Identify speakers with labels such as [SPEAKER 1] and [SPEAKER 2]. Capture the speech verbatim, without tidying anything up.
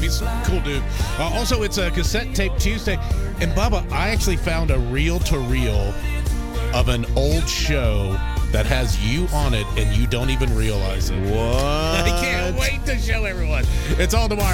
[SPEAKER 1] He's a cool dude. Uh, also, it's a Cassette Tape Tuesday. And, Bubba, I actually found a reel-to-reel of an old show that has you on it, and you don't even realize it.
[SPEAKER 2] What?
[SPEAKER 1] I can't wait to show everyone. It's all tomorrow.